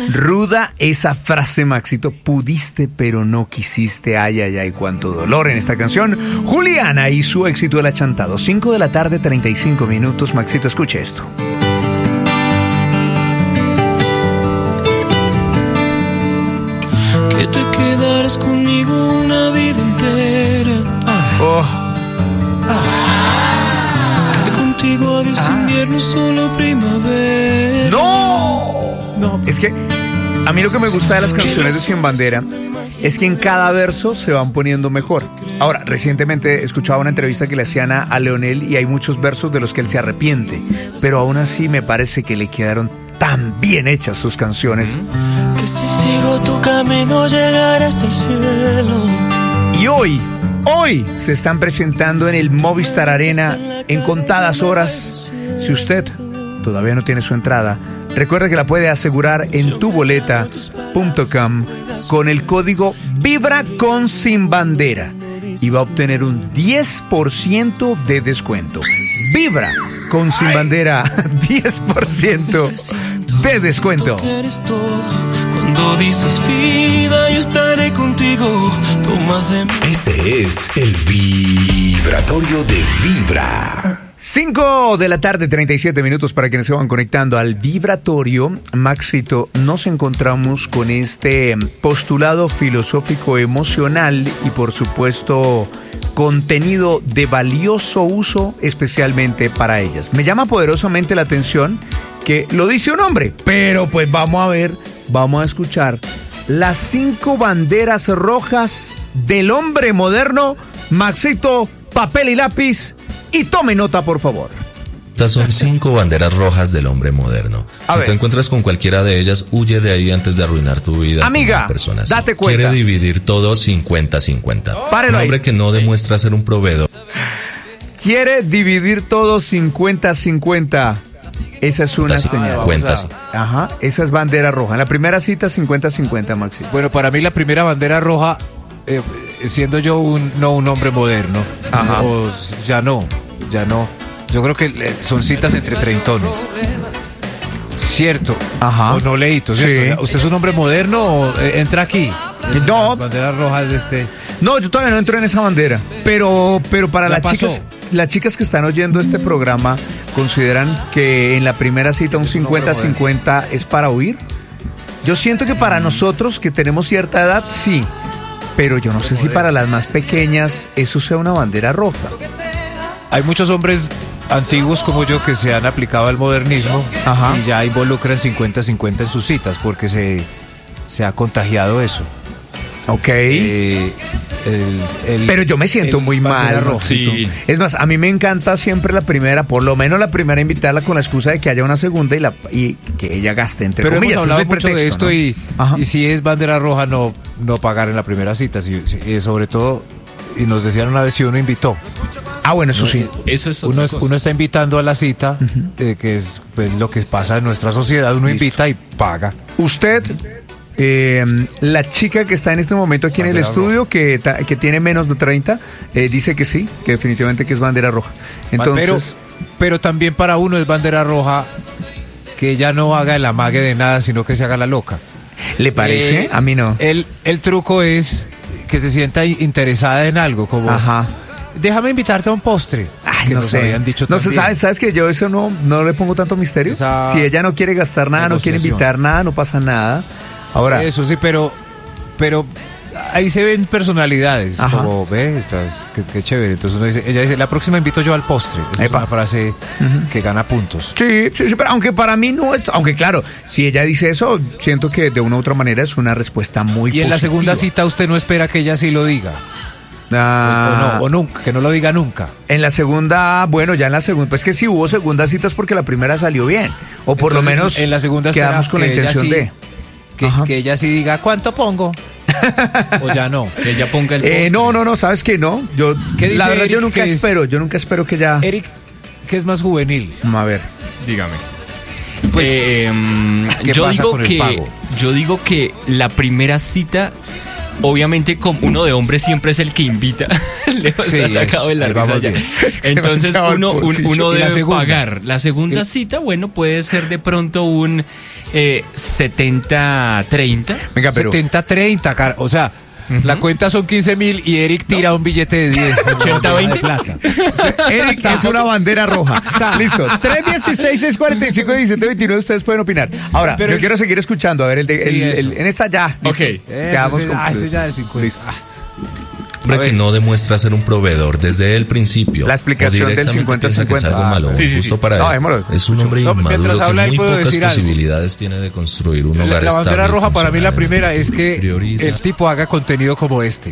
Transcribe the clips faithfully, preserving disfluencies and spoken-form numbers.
Ruda esa frase, Maxito. Pudiste pero no quisiste. Ay, ay, ay, cuánto dolor en esta canción. Juliana y su éxito El Achantado. cinco de la tarde, treinta y cinco minutos. Maxito, escuche esto. Que te quedaras conmigo una vida entera. Oh. Que contigo adiós ah. invierno, solo primavera. ¡No! No, es que a mí lo que me gusta de las canciones de Sin Bandera es que en cada verso se van poniendo mejor. Ahora, recientemente escuchaba una entrevista que le hacían a, a Leonel y hay muchos versos de los que él se arrepiente, pero aún así me parece que le quedaron tan bien hechas sus canciones. Que si sigo tu camino llegarás al cielo. Y hoy, hoy se están presentando en el Movistar Arena en contadas horas. Si usted todavía no tiene su entrada, recuerde que la puede asegurar en tuboleta punto com con el código Vibra con Sin Bandera y va a obtener un diez por ciento de descuento. Vibra con Sin Bandera, diez por ciento de descuento. Cuando dices vida, yo estaré contigo. Tomas de... Este es el vibratorio de Vibra. cinco de la tarde, treinta y siete minutos para quienes se van conectando al vibratorio. Maxito, nos encontramos con este postulado filosófico emocional y por supuesto contenido de valioso uso especialmente para ellas. Me llama poderosamente la atención que lo dice un hombre, pero pues vamos a ver, vamos a escuchar las cinco banderas rojas del hombre moderno. Maxito, papel y lápiz. Y tome nota, por favor. Estas son cinco banderas rojas del hombre moderno. A si ver. te encuentras con cualquiera de ellas, huye de ahí antes de arruinar tu vida. Amiga, personas. date cuenta. Quiere dividir todo cincuenta cincuenta. Párelo Un hombre ahí. que no demuestra ser un proveedor. Quiere dividir todo cincuenta cincuenta. Esa es una señal. cincuenta. Ajá, esa es bandera roja. En la primera cita, cincuenta cincuenta, Maxi. Bueno, para mí la primera bandera roja, eh, siendo yo un no un hombre moderno, Ajá. o ya no, ya no. Yo creo que eh, son citas entre treintones. Cierto. Ajá. O no leíto, ¿cierto? Sí. ¿Usted es un hombre moderno o eh, entra aquí? No. Las banderas rojas de este... No, yo todavía no entro en esa bandera. Pero, pero para Ya las pasó. chicas, las chicas que están oyendo este programa, ¿consideran que en la primera cita un cincuenta cincuenta es para huir? Yo siento que para nosotros que tenemos cierta edad, sí. Pero yo no sé si para las más pequeñas eso sea una bandera roja. Hay muchos hombres antiguos como yo que se han aplicado al modernismo. Ajá. Y ya involucran cincuenta cincuenta en sus citas porque se, se ha contagiado eso. Ok. Eh, el- el- Pero yo me siento el muy bandera mal, roja. Maxito. Sí. Es más, a mí me encanta siempre la primera, por lo menos la primera, invitarla con la excusa de que haya una segunda y, la, y que ella gaste entre Pero comillas. hemos ese hablado es el mucho de pretexto, esto ¿no? y, Ajá. y si es bandera roja no, no pagar en la primera cita. Si, si- y sobre todo, y nos decían una vez si uno invitó. Ah, bueno, eso sí. Eso es Uno, otra es- cosa. uno está invitando a la cita, eh, que es pues, lo que pasa en nuestra sociedad. Uno Listo. invita y paga. Usted, eh, la chica que está en este momento aquí en el Bandera estudio, que, ta- que tiene menos de treinta, eh, dice que sí, que definitivamente que es bandera roja. Entonces, pero, pero también para uno es bandera roja que ella no haga el amague de nada, sino que se haga la loca. ¿le parece? Eh, a mí no. El, el truco es que se sienta interesada en algo, como Ajá. déjame invitarte a un postre. Ay, que no nos sé. habían dicho no sé, también. ¿sabes? ¿Sabes que yo eso no, no le pongo tanto misterio? Esa Si ella no quiere gastar nada, no quiere negociación. invitar nada, no pasa nada. Ahora, Eso sí, pero, pero ahí se ven personalidades. Ajá. Como, ve, estás, qué, qué chévere. Entonces uno dice, ella dice, la próxima invito yo al postre. Esa es Epa. una frase que gana puntos. sí, sí, sí, pero aunque para mí no es, aunque claro, si ella dice eso, siento que de una u otra manera es una respuesta muy Y en la positiva. segunda cita usted no espera que ella sí lo diga. Ah, O, no, o nunca, que no lo diga nunca. En la segunda, bueno, ya en la segunda, pues que si hubo segunda cita es porque la primera salió bien, o por lo Entonces, menos en la segunda quedamos espera con la que ella intención sí- de. Que, Ajá. que ella sí diga, ¿cuánto pongo? O ya no. Que ella ponga el Eh, postre. no, no, no, sabes que no. Yo, ¿Qué dice la verdad, Eric yo nunca que es- espero, yo nunca espero que ella. Eric, ¿qué es más juvenil? A ver. Dígame. Pues, Eh, ¿qué yo pasa digo con el que pago? yo digo que la primera cita obviamente como uno de hombre siempre es el que invita. Leo Sí, está atacado en la ahí risa vamos ya. bien. Entonces Se me ha echado el uno, un- pocillo. uno ¿Y la debe segunda? pagar. La segunda El- cita, bueno, puede ser de pronto un eh, setenta treinta. Venga, pero setenta treinta, cara. O sea, la cuenta son quince mil y Eric tira un billete de diez. ochenta veinte. de plata. Eric es una bandera roja. Listo. tres dieciséis, seis cuarenta y cinco, diecisiete veintinueve. Ustedes pueden opinar. Ahora, Pero- yo quiero seguir escuchando. A ver, el de, Sí, el- eso. el- en esta ya. Ok. Listo. Eso, Quedamos ese- con- ah, ese ya del cincuenta. Listo. Ah. Hombre A ver. que no demuestra ser un proveedor desde el principio. La explicación o del directamente cincuenta piensa que es cincuenta. algo malo, Sí, sí, sí. justo para No, él. démoslo. Es un hombre No, mientras inmaduro habla, que él muy puedo pocas decir algo. posibilidades tiene de construir un La, hogar la bandera estable y roja para mí la funcional. primera es que Prioriza. el tipo haga contenido como este.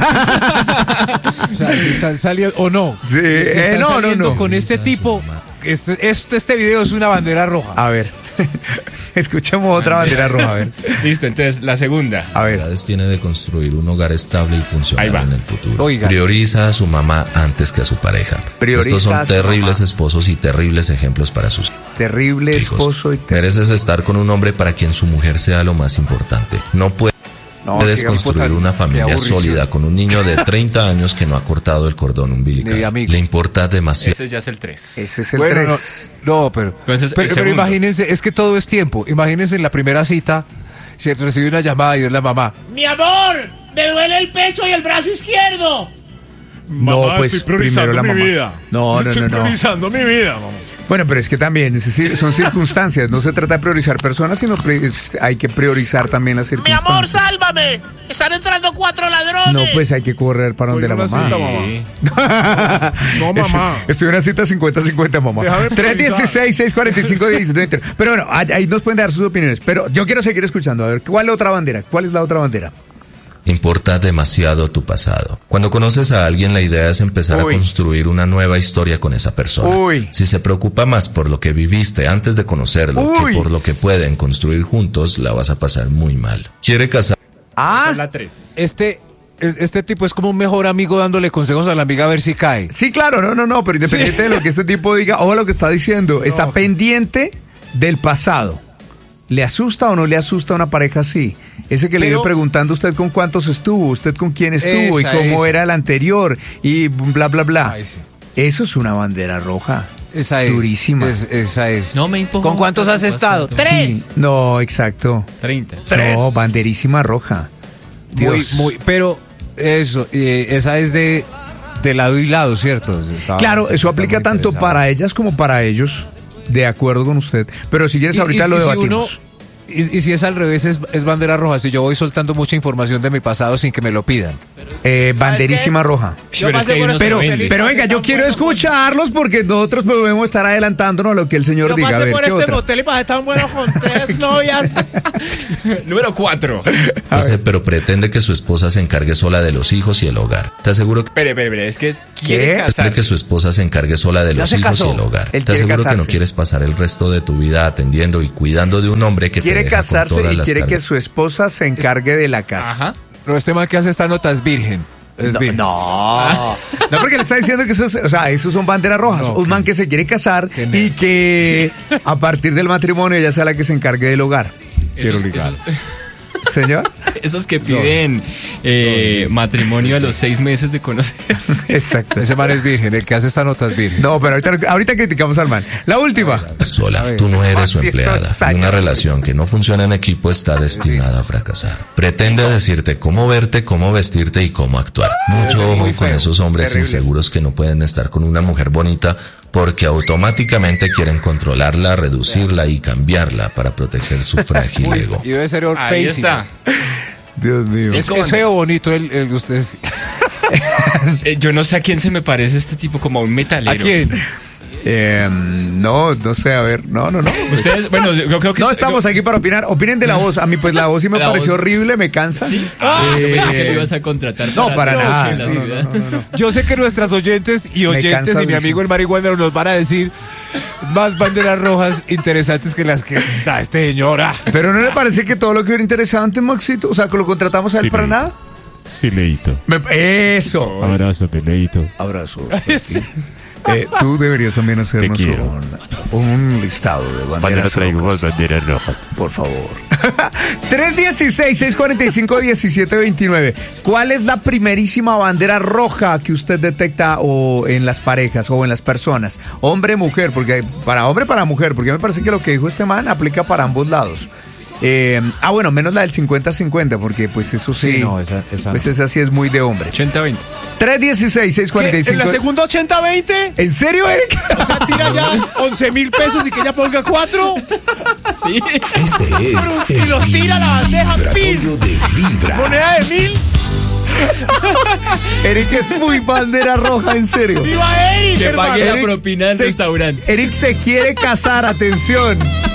O sea, si están saliendo o no. Sí, si eh, están no, no, saliendo no. con este tipo, este, este, este video es una bandera roja. A ver. Escuchemos otra bandera roja. A ver. Listo, entonces la segunda. A ver. Prioridades tiene de construir un hogar estable y Ahí funcional va. en el futuro. Oiga. Prioriza a su mamá antes que a su pareja. Prioriza Estos a son su terribles mamá. esposos y terribles ejemplos para sus Terrible hijos. esposo y ter- Mereces estar con un hombre para quien su mujer sea lo más importante. No puede No, Puedes sigamos construir votando. una Qué familia aburrición. sólida con un niño de treinta años que no ha cortado el cordón Ni umbilical. amigos. Le importa demasiado. Ese ya es el tres. Ese es el Bueno, no, tres. no, pero, Entonces, pero, el pero segundo. imagínense, es que todo es tiempo. Imagínense en la primera cita, ¿cierto? Recibe una llamada y es la mamá. Mi amor, me duele el pecho y el brazo izquierdo. No, pues primero la mamá. No, no, no, no. priorizando mi vida, mamá. Bueno, pero es que también es decir, son circunstancias. No se trata de priorizar personas, sino pri- es- hay que priorizar también las Mi amor, circunstancias. sálvame. Están entrando cuatro ladrones. No, pues hay que correr para donde la una mamá. cita, mamá. No, mamá. Es- estoy en una cita cincuenta cincuenta, mamá. Déjame tres dieciséis, seis cuarenta y cinco, diecisiete veinte. Pero bueno, ahí ahí nos pueden dar sus opiniones. Pero yo quiero seguir escuchando. A ver, ¿cuál es la otra bandera? ¿Cuál es la otra bandera? Importa demasiado tu pasado. Cuando conoces a alguien, la idea es empezar Uy. a construir una nueva historia con esa persona. Uy. Si se preocupa más por lo que viviste antes de conocerlo Uy. que por lo que pueden construir juntos, la vas a pasar muy mal. Quiere casar. Ah, La tres. Este, es- este tipo es como un mejor amigo dándole consejos a la amiga a ver si cae. sí, claro, no, no, no, pero independiente de lo que este tipo diga o lo que está diciendo, está pendiente del pasado. ¿Le asusta o no le asusta a una pareja así? Ese que le Pero- iba preguntando usted con cuántos estuvo, usted con quién estuvo Esa, y cómo esa. era el anterior y bla, bla, bla. Ay, sí. Eso es una bandera roja. Esa es. Durísima. es- esa es. No me importa. ¿Con cuántos has estado? Tres. No, exacto. treinta. No, banderísima roja. Muy, Dios. muy, pero eso, eh, esa es de, de lado y lado, ¿cierto? Estaba- Claro, está eso muy aplica tanto interesante. para ellas como para ellos. De acuerdo con usted. Pero si quieres, Y- ahorita y- lo y si debatimos. uno- y, y si es al revés, es, es bandera roja. Si yo voy soltando mucha información de mi pasado sin que me lo pidan. Eh, banderísima roja. Yo Pero es pasé que por ahí no este se Pero, vende. motel y pero pasé venga, yo tan quiero bueno con- escucharlos porque nosotros podemos estar adelantándonos a lo que el señor Yo diga. A pasé ver, por ¿qué este otra? motel y pasé tan bueno con tres novias. Número cuatro. No sé, pero pretende que su esposa se encargue sola de los hijos y el hogar. Te aseguro que Espere, espere, espere. Es que es, quiere ¿Qué? Pretende casarse. que su esposa se encargue sola de Ya los se hijos casó. y el hogar. Él Te quiere aseguro que no casarse. quieres pasar el resto de tu vida atendiendo y cuidando de un hombre que Quiere te deja con casarse todas y las quiere que cargas. su esposa se encargue de la casa. Ajá. Pero este man que hace esta nota es virgen. Es virgen. No, no, porque le está diciendo que esos, o sea, esos son banderas rojas. No, un man que- que se quiere casar que y ne- que a partir del matrimonio ella sea la que se encargue del hogar. Esos, ligar. esos- Señor. esos que piden eh, matrimonio a los seis meses de conocerse. Exacto. Ese man es virgen. El que hace esta nota es virgen. No, pero ahorita, ahorita criticamos al man. La última. Sola, A ver. tú no eres su Así, empleada. exacto. Y una relación que no funciona en equipo está destinada a fracasar. Pretende decirte cómo verte, cómo vestirte y cómo actuar. Mucho Eso es muy ojo con feo. esos hombres Terrible. inseguros que no pueden estar con una mujer bonita porque automáticamente quieren controlarla, reducirla y cambiarla para proteger su frágil ego. Y debe ser Ahí orfacing. está. Dios mío. Sí. Es, es feo bonito el, el usted. Eh, yo no sé a quién se me parece este tipo, como a un metalero. ¿A quién? Eh, no, no sé, a ver. No, no, no. Ustedes, bueno, yo creo que... No estamos aquí para opinar. Opinen de la voz. A mí, pues la voz sí me La pareció voz. horrible, me cansa. Sí. Ah, yo Eh, pensé que lo ibas a contratar. no, para la nada. noche en la No, ciudad. Yo sé que nuestras oyentes y Me oyentes cansa y mi mucho. amigo el marihuana nos van a decir más banderas rojas interesantes que las que da este señor. Ah. Pero ¿no le parece que todo lo que era interesante, Maxito? O sea, que lo contratamos a él Sí, para sí. nada. Sí, Leito. Me- eso. Abrazo, Leito. Abrazo. Eh, tú deberías también hacernos Te quiero. un, un listado de Cuando banderas no traigo rojas. banderas rojas. Por favor. tres uno seis, seis cuatro cinco, uno siete dos nueve. ¿Cuál es la primerísima bandera roja que usted detecta o en las parejas o en las personas? Hombre, mujer, porque para hombre, para mujer, porque me parece que lo que dijo este man aplica para ambos lados. Eh, ah, bueno, menos la del cincuenta cincuenta, porque pues eso sí, Sí, no, esa- esa pues no. esa sí es muy de hombre. ochenta veinte. tres uno seis, seis cuatro ¿Qué? cinco. ¿En la segunda ochenta veinte? ¿En serio, Eric? O sea, tira ya once mil pesos y que ella ponga cuatro. Sí. Este es Y el los tira a la bandeja, vibratorio de Vibra. Moneda de mil. Eric es muy bandera roja, en serio. ¡Viva Eric, Que hermano! pague la Eric, propina del se- restaurante. Eric se quiere casar, atención.